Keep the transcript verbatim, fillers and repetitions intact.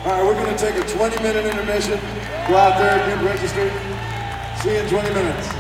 All right, we're going to take a twenty minute intermission. Go out there, get registered. See you in twenty minutes.